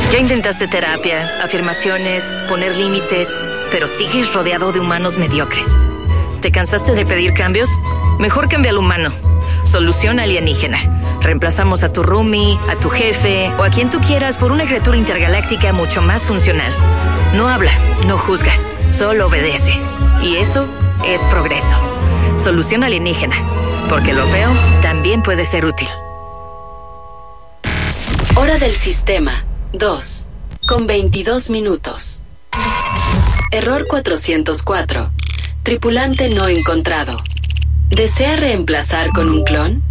Ya intentaste terapia, afirmaciones, poner límites, pero sigues rodeado de humanos mediocres. ¿Te cansaste de pedir cambios? Mejor cambia al humano. Solución alienígena. Reemplazamos a tu roomie, a tu jefe o a quien tú quieras por una criatura intergaláctica mucho más funcional. No habla, no juzga, solo obedece. Y eso es progreso. Solución alienígena. Porque lo feo también puede ser útil. Hora del sistema 2, con 22 minutos. Error 404. Tripulante no encontrado. ¿Desea reemplazar con un clon?